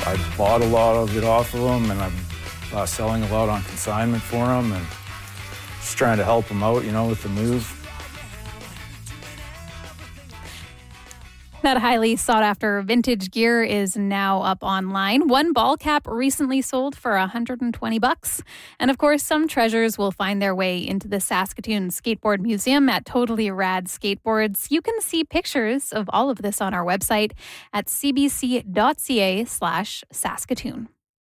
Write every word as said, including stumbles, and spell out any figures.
I bought a lot of it off of them, and I'm uh, selling a lot on consignment for them, and just trying to help them out, you know, with the move. That highly sought-after vintage gear is now up online. One ball cap recently sold for one hundred twenty bucks. And of course, some treasures will find their way into the Saskatoon Skateboard Museum at Totally Rad Skateboards. You can see pictures of all of this on our website at cbc.ca slash Saskatoon.